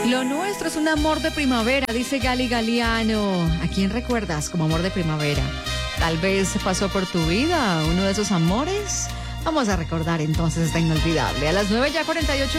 Lo nuestro es un amor de primavera, dice Gali Galiano. ¿A quién recuerdas como amor de primavera? Tal vez pasó por tu vida uno de esos amores. Vamos a recordar entonces esta inolvidable. A las 9:48